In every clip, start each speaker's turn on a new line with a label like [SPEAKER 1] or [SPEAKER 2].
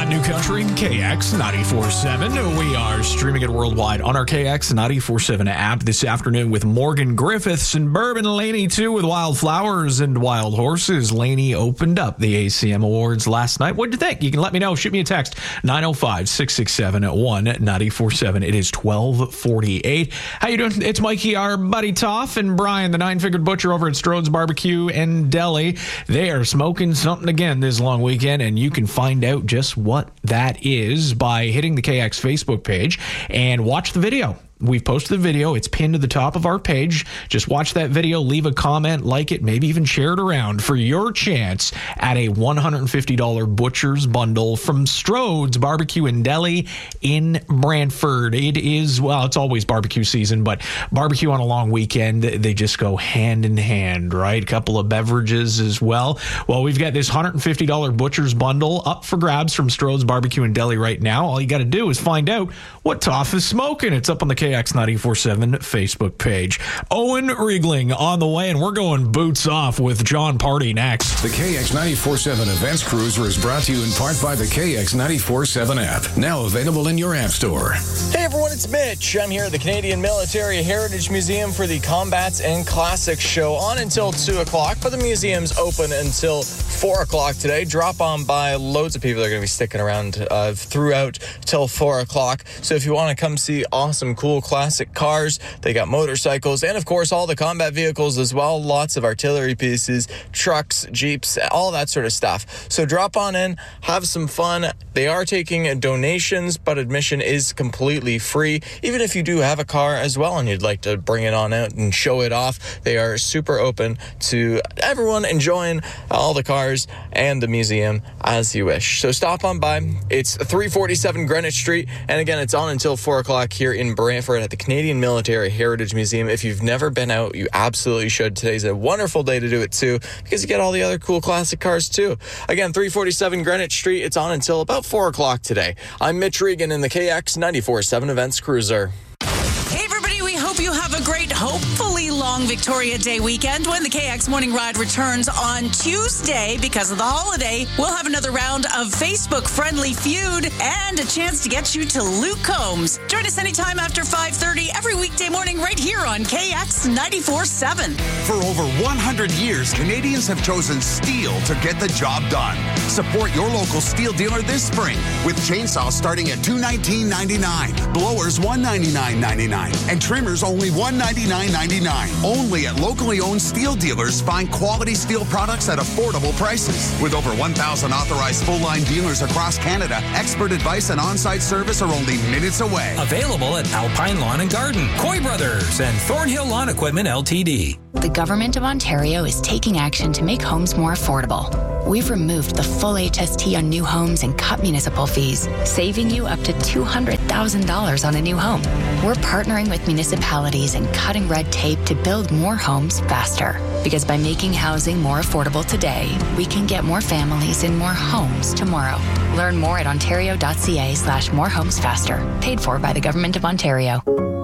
[SPEAKER 1] Hot New Country, KX 94.7. We are streaming it worldwide on our KX 94.7 app this afternoon with Morgan Griffiths and Bourbon Laney, too, with Wildflowers and Wild Horses. Laney opened up the ACM Awards last night. What'd you think? You can let me know. Shoot me a text, 905-667-1947. It is 12:48. How you doing? It's Mikey, our buddy Toff, and Brian, the nine-figured butcher over at Strode's Barbecue and Deli. They are smoking something again this long weekend, and you can find out just what that is by hitting the KX Facebook page and watch the video. We've posted the video. It's pinned to the top of our page. Just watch that video, leave a comment, like it, maybe even share it around for your chance at a $150 Butcher's Bundle from Strode's Barbecue and Deli in Brantford. It is, well, it's always barbecue season, but barbecue on a long weekend, they just go hand in hand, right? A couple of beverages as well. Well, we've got this $150 Butcher's Bundle up for grabs from Strode's Barbecue and Deli right now. All you got to do is find out what Toff is smoking. It's up on the KX 94.7 Facebook page. Owen Riegling on the way, and we're going boots off with John Party next.
[SPEAKER 2] The KX 94.7 Events Cruiser is brought to you in part by the KX 94.7 app, now available in your app store.
[SPEAKER 3] Hey everyone, it's Mitch. I'm here at the Canadian Military Heritage Museum for the Combats and Classics show on until 2 o'clock, but the museum's open until 4 o'clock today. Drop on by. Loads of people are going to be sticking around throughout till 4 o'clock. So if you want to come see awesome, cool classic cars, they got motorcycles, and of course all the combat vehicles as well. Lots of artillery pieces, trucks, jeeps, all that sort of stuff. So drop on in, have some fun. They are taking donations, but admission is completely free. Even if you do have a car as well and you'd like to bring it on out and show it off, they are super open to everyone enjoying all the cars and the museum as you wish. So stop on by. It's 347 Greenwich Street, and again, it's on until 4 o'clock here in Brantford at the Canadian Military Heritage Museum. If you've never been out, you absolutely should. Today's a wonderful day to do it too, because you get all the other cool classic cars too. Again, 347 Greenwich Street. It's on until about 4 o'clock today. I'm Mitch Regan in the KX 94.7 Events Cruiser.
[SPEAKER 4] Hey everybody, we hope you have a great, hopefully long Victoria Day weekend when the KX Morning Ride returns on Tuesday. Because of the holiday, we'll have another round of Facebook Friendly Feud and a chance to get you to Luke Combs. Join us anytime after 5:30 every weekday morning right here on KX 94.7.
[SPEAKER 5] For over 100 years, Canadians have chosen steel to get the job done. Support your local steel dealer this spring with chainsaws starting at $219.99, blowers $199.99, and trimmers only $199.99. Only at locally owned steel dealers. Find quality steel products at affordable prices. With over 1,000 authorized full-line dealers across Canada, expert advice and on-site service are only minutes away.
[SPEAKER 6] Available at Alpine Lawn and Garden, Coy Brothers, and Thornhill Lawn Equipment Ltd.
[SPEAKER 7] The Government of Ontario is taking action to make homes more affordable. We've removed the full HST on new homes and cut municipal fees, saving you up to $200,000 on a new home. We're partnering with municipalities and cutting red tape to build more homes faster. Because by making housing more affordable today, we can get more families in more homes tomorrow. Learn more at ontario.ca/morehomesfaster. Paid for by the Government of Ontario.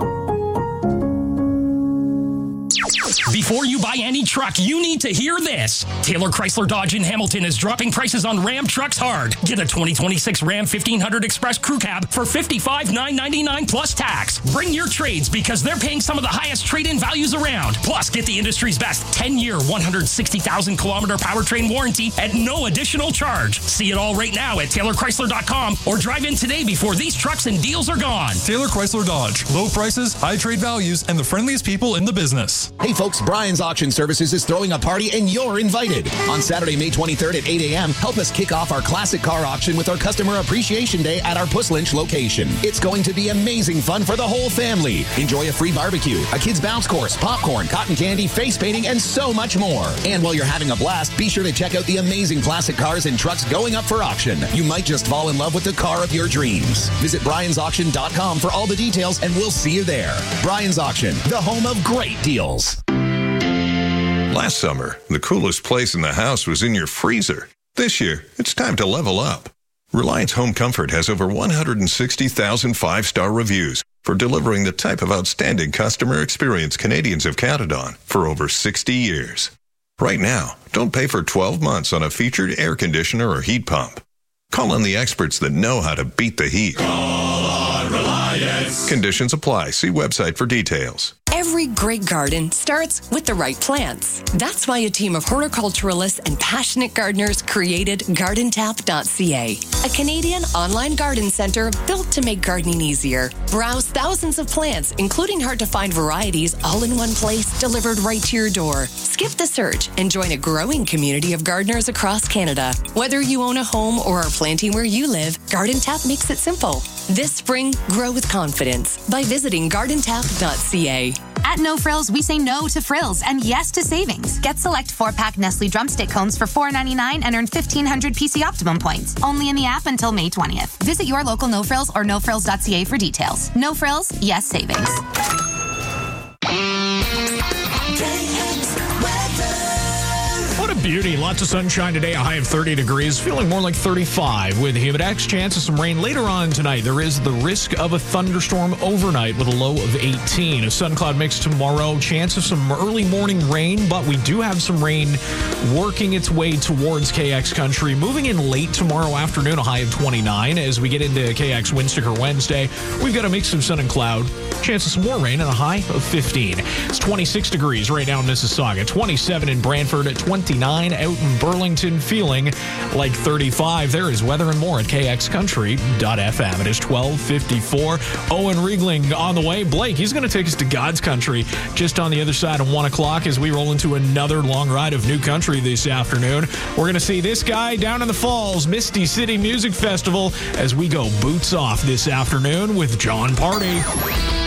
[SPEAKER 8] Before you buy any truck, you need to hear this. Taylor Chrysler Dodge in Hamilton is dropping prices on Ram trucks hard. Get a 2026 Ram 1500 Express Crew Cab for $55,999 plus tax. Bring your trades because they're paying some of the highest trade-in values around. Plus, get the industry's best 10-year, 160,000-kilometer powertrain warranty at no additional charge. See it all right now at TaylorChrysler.com or drive in today before these trucks and deals are gone.
[SPEAKER 9] Taylor Chrysler Dodge. Low prices, high trade values, and the friendliest people in the business.
[SPEAKER 10] Hey folks, Brian's Auction Services is throwing a party and you're invited. On Saturday, May 23rd at 8 a.m., help us kick off our classic car auction with our Customer Appreciation Day at our Puss Lynch location. It's going to be amazing fun for the whole family. Enjoy a free barbecue, a kids bounce course, popcorn, cotton candy, face painting, and so much more. And while you're having a blast, be sure to check out the amazing classic cars and trucks going up for auction. You might just fall in love with the car of your dreams. Visit Brian'sAuction.com for all the details and we'll see you there. Brian's Auction, the home of great deals.
[SPEAKER 11] Last summer, the coolest place in the house was in your freezer. This year, it's time to level up. Reliance Home Comfort has over 160,000 five-star reviews for delivering the type of outstanding customer experience Canadians have counted on for over 60 years. Right now, don't pay for 12 months on a featured air conditioner or heat pump. Call on the experts that know how to beat the heat.
[SPEAKER 12] Call on Reliance.
[SPEAKER 11] Conditions apply. See website for details.
[SPEAKER 13] Every great garden starts with the right plants. That's why a team of horticulturalists and passionate gardeners created GardenTap.ca, a Canadian online garden center built to make gardening easier. Browse thousands of plants, including hard-to-find varieties, all in one place, delivered right to your door. Skip the search and join a growing community of gardeners across Canada. Whether you own a home or are planting where you live, GardenTap makes it simple. This spring, grow with confidence by visiting GardenTap.ca.
[SPEAKER 14] At No Frills, we say no to frills and yes to savings. Get select 4-pack Nestle Drumstick cones for $4.99 and earn 1,500 PC Optimum points. Only in the app until May 20th. Visit your local No Frills or nofrills.ca for details. No Frills, yes savings.
[SPEAKER 1] What a beauty. Lots of sunshine today, a high of 30 degrees, feeling more like 35 with Humidex. Chance of some rain later on tonight. There is the risk of a thunderstorm overnight with a low of 18. A sun cloud mix tomorrow. Chance of some early morning rain, but we do have some rain working its way towards KX country. Moving in late tomorrow afternoon, a high of 29. As we get into KX Windsticker Wednesday, we've got a mix of sun and cloud. Chance of some more rain and a high of 15. It's 26 degrees right now in Mississauga, 27 in Brantford, 29 out in Burlington, feeling like 35. There is weather and more at kxcountry.fm. It is 12:54. Owen Riegling on the way. Blake, he's going to take us to God's country just on the other side of 1 o'clock as we roll into another long ride of new country this afternoon. We're going to see this guy down in the Falls, Misty City Music Festival, as we go boots off this afternoon with John Party.